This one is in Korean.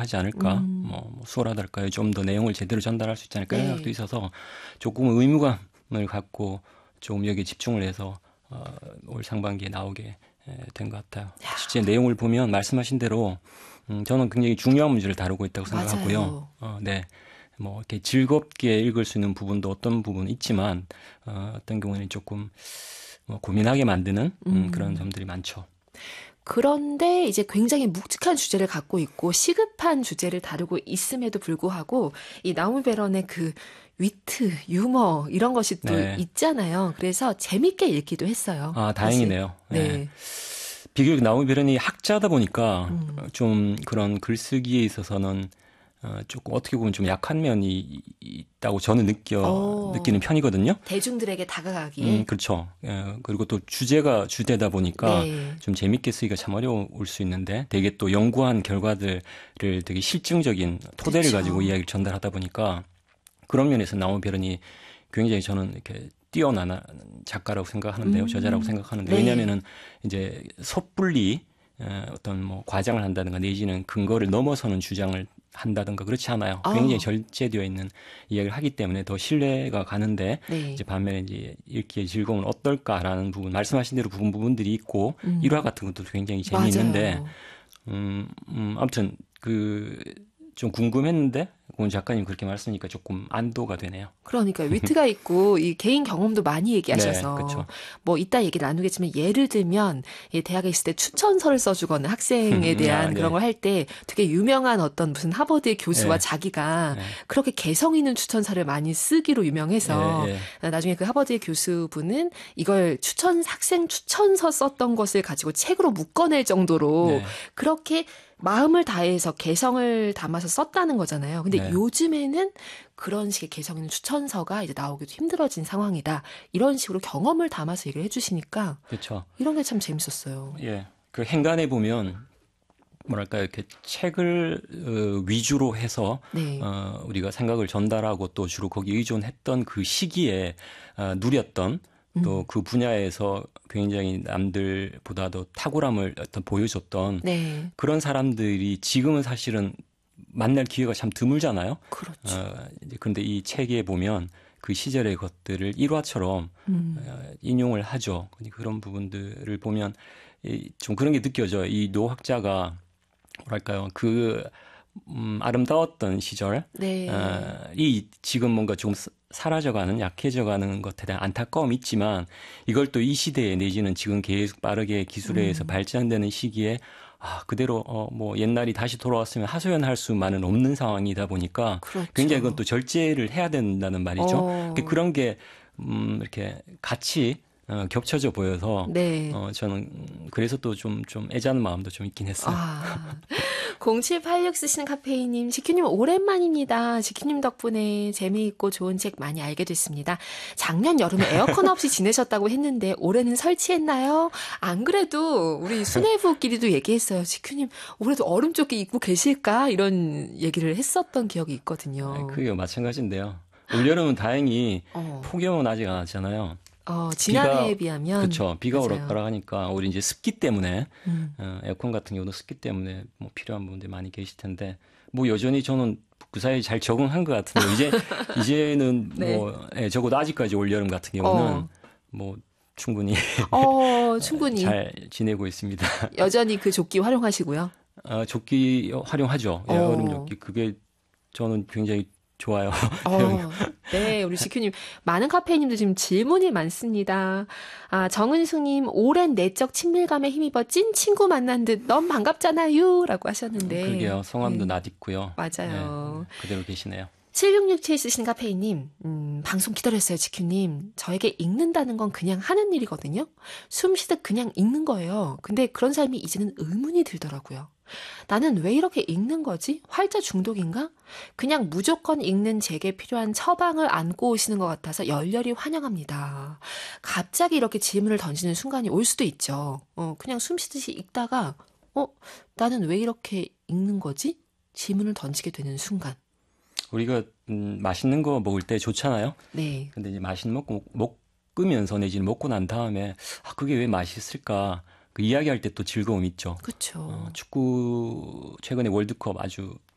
하지 않을까, 뭐 수월하달까요? 좀 더 내용을 제대로 전달할 수 있지 않을까 이런 네. 생각도 있어서 조금 의무감을 갖고 좀 여기에 집중을 해서 올 상반기에 나오게 된 것 같아요. 실제 내용을 보면 말씀하신 대로 저는 굉장히 중요한 문제를 다루고 있다고 생각하고요. 맞아요. 네. 뭐 이렇게 즐겁게 읽을 수 있는 부분도 어떤 부분은 있지만 어떤 경우에는 조금 뭐 고민하게 만드는 그런 점들이 많죠. 그런데 이제 굉장히 묵직한 주제를 갖고 있고 시급한 주제를 다루고 있음에도 불구하고 이 나오미 베런의 그 위트, 유머 이런 것이 또 네. 있잖아요. 그래서 재밌게 읽기도 했어요. 아, 사실. 다행이네요. 네. 비교적 나오미 베런이 학자다 보니까 좀 그런 글쓰기에 있어서는 조금 어떻게 보면 좀 약한 면이 있다고 저는 느끼는 편이거든요. 대중들에게 다가가기에. 그렇죠. 그리고 또 주제가 주제다 보니까 네. 좀 재밌게 쓰기가 참 어려울 수 있는데 되게 또 연구한 결과들을 되게 실증적인 토대를 그쵸. 가지고 이야기를 전달하다 보니까 그런 면에서 나오미 베런이 굉장히 저는 이렇게 뛰어난 작가라고 생각하는데요. 저자라고 생각하는데 네. 왜냐하면은 이제 섣불리 어떤 뭐 과장을 한다든가 내지는 근거를 넘어서는 주장을 한다든가 그렇지 않아요. 굉장히 절제되어 있는 이야기를 하기 때문에 더 신뢰가 가는데 네. 이제 반면에 이제 읽기의 즐거움은 어떨까라는 부분 말씀하신 대로 부분들이 있고 일화 같은 것도 굉장히 재미있는데 아무튼 그 좀 궁금했는데 권 작가님 그렇게 말씀하니까 조금 안도가 되네요. 그러니까 위트가 있고 이 개인 경험도 많이 얘기하셔서 네, 그렇죠. 뭐 이따 얘기 나누겠지만 예를 들면 이 대학에 있을 때 추천서를 써주거나 학생에 대한 네. 그런 걸 할 때 되게 유명한 어떤 무슨 하버드의 교수와 네. 자기가 그렇게 개성 있는 추천서를 많이 쓰기로 유명해서 나중에 그 하버드의 교수분은 이걸 학생 추천서 썼던 것을 가지고 책으로 묶어낼 정도로 그렇게 마음을 다해서 개성을 담아서 썼다는 거잖아요. 근데 요즘에는 그런 식의 개성 있는 추천서가 이제 나오기도 힘들어진 상황이다. 이런 식으로 경험을 담아서 얘기를 해주시니까 그렇죠. 이런 게 참 재밌었어요. 예, 그 행간에 보면 뭐랄까요, 이렇게 책을 위주로 해서 네. 우리가 생각을 전달하고 또 주로 거기에 의존했던 그 시기에 누렸던 또 그 분야에서 굉장히 남들보다도 탁월함을 어떤 보여줬던 네. 그런 사람들이 지금은 사실은 만날 기회가 참 드물잖아요. 그렇죠. 그런데 이 책에 보면 그 시절의 것들을 일화처럼 인용을 하죠. 그런 부분들을 보면 좀 그런 게 느껴져요. 이 노학자가 뭐랄까요, 그 아름다웠던 시절, 네. 이 지금 뭔가 좀 사라져가는, 약해져가는 것에 대한 안타까움이 있지만 이걸 또 이 시대에 내지는 지금 계속 빠르게 기술에 의해서 발전되는 시기에 그대로 뭐 옛날이 다시 돌아왔으면 하소연할 수만은 없는 상황이다 보니까 그렇죠. 굉장히 그건 또 절제를 해야 된다는 말이죠. 그런 게 이렇게 같이 겹쳐져 보여서 네. 저는 그래서 또 좀 애잔한 마음도 좀 있긴 했어요. 0786 쓰시는 카페이님, 지큐님 오랜만입니다. 지큐님 덕분에 재미있고 좋은 책 많이 알게 됐습니다. 작년 여름에 에어컨 없이 지내셨다고 했는데 올해는 설치했나요? 안 그래도 우리 수뇌부끼리도 얘기했어요. 지큐님 올해도 얼음 조끼 입고 계실까? 이런 얘기를 했었던 기억이 있거든요. 그게 마찬가지인데요. 올여름은 다행히 폭염은 아직 안 왔잖아요. 지난해에 비하면. 그렇죠. 비가 맞아요. 오락가락하니까 우리 이제 습기 때문에 에어컨 같은 경우도 습기 때문에 뭐 필요한 분들이 많이 계실 텐데 뭐 여전히 저는 그 사이에 잘 적응한 것 같은데 이제는 네. 뭐 적어도 아직까지 올 여름 같은 경우는 뭐 충분히 충분히 잘 지내고 있습니다. 여전히 그 조끼 활용하시고요. 조끼 활용하죠. 얼음 조끼 그게 저는 굉장히 좋아요. 네, 우리 지큐님. 많은 카페이님도 지금 질문이 많습니다. 정은숙님, 오랜 내적 친밀감에 힘입어 찐 친구 만난 듯 너무 반갑잖아요. 라고 하셨는데. 그러게요. 성함도 낯익고요. 맞아요. 그대로 계시네요. 7667 쓰신 카페이님, 방송 기다렸어요, 지큐님. 저에게 읽는다는 건 그냥 하는 일이거든요. 숨 쉬듯 그냥 읽는 거예요. 근데 그런 삶이 이제는 의문이 들더라고요. 나는 왜 이렇게 읽는 거지? 활자 중독인가? 그냥 무조건 읽는 제게 필요한 처방을 안고 오시는 것 같아서 열렬히 환영합니다. 갑자기 이렇게 질문을 던지는 순간이 올 수도 있죠. 그냥 숨 쉬듯이 읽다가, 나는 왜 이렇게 읽는 거지? 질문을 던지게 되는 순간. 우리가 맛있는 거 먹을 때 좋잖아요. 네. 근데 이제 맛있는 먹으면서 내지는 먹고 난 다음에 그게 왜 맛있을까? 그 이야기할 때 또 즐거움이 있죠. 그렇죠. 축구 최근에 월드컵 아주